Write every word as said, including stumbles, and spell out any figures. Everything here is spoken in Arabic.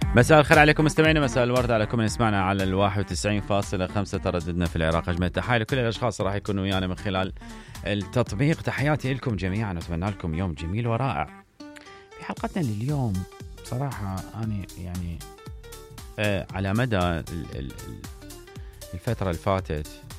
مساء الخير عليكم مستمعينا، مساء الورد على كل من يسمعنا على الواحد وتسعين فاصلة خمسة ترددنا في العراق. أجمل تحية لكل الأشخاص راح يكونوا ويانا من خلال التطبيق. تحياتي لكم جميعا، أتمنى لكم يوم جميل ورائع. في حلقتنا لليوم بصراحة أنا يعني آه على مدى الفترة اللي فاتت